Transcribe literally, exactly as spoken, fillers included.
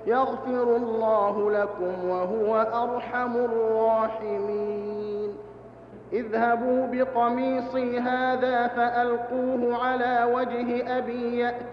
يغفر الله لكم وهو أرحم الراحمين. اذهبوا بقميصي هذا فألقوه على وجه أبي يأت